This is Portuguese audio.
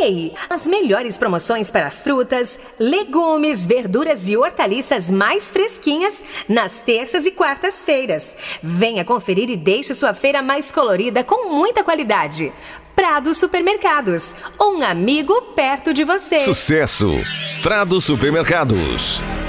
Ei, as melhores promoções para frutas, legumes, verduras e hortaliças mais fresquinhas nas terças e quartas-feiras. Venha conferir e deixe sua feira mais colorida com muita qualidade. Prado Supermercados, um amigo perto de você. Sucesso! Prado Supermercados.